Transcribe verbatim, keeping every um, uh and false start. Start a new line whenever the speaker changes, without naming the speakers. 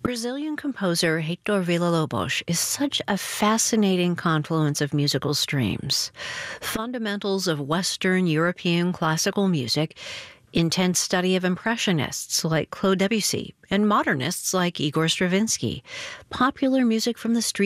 Brazilian composer Heitor Villa-Lobos is such a fascinating confluence of musical streams. Fundamentals of Western European classical music, intense study of Impressionists like Claude Debussy, and modernists like Igor Stravinsky, popular music from the street